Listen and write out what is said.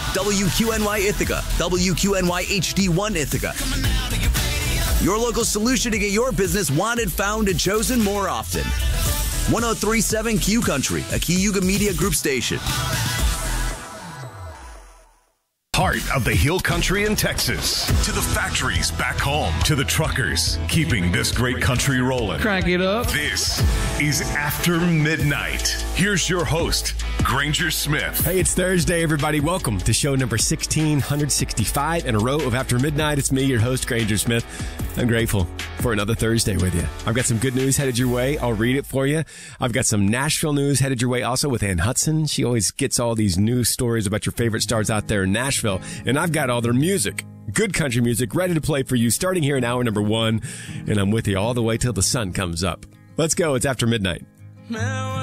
WQNY Ithaca, WQNY HD1 Ithaca. Your local solution to get your business wanted, found, and chosen more often. 103.7 Q Country, a Cayuga Media Group station. Heart of the Hill Country in Texas. To the factories back home. To the truckers keeping this great country rolling. Crank it up. This is After Midnight. Here's your host, Granger Smith. Hey, it's Thursday, everybody. Welcome to show number 1665 in a row of After Midnight. It's me, your host, Granger Smith. I'm grateful for another Thursday with you. I've got some good news headed your way. I'll read it for you. I've got some Nashville news headed your way also with Ann Hudson. She always gets all these news stories about your favorite stars out there in Nashville. And I've got all their music, good country music, ready to play for you starting here in hour number 1. And I'm with you all the way till the sun comes up. Let's go. It's After Midnight.